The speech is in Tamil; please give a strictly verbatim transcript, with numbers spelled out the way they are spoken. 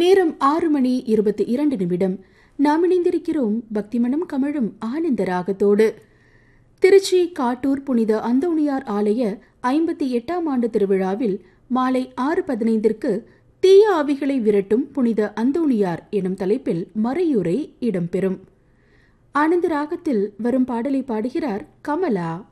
நேரம் ஆறு மணி இருபத்தி இரண்டு நிமிடம். நாம் இணைந்திருக்கிறோம் பக்திமனம் கமழும் ஆனந்த ராகத்தோடு. திருச்சி காட்டூர் புனித அந்தோணியார் ஆலய ஐம்பத்தி எட்டாம் ஆண்டு திருவிழாவில் மாலை ஆறு பதினைந்திற்கு தீய ஆவிகளை விரட்டும் புனித அந்தோணியார் எனும் தலைப்பில் மறையுரை இடம்பெறும். ஆனந்த ராகத்தில் வரும் பாடலை பாடுகிறார் கமலா.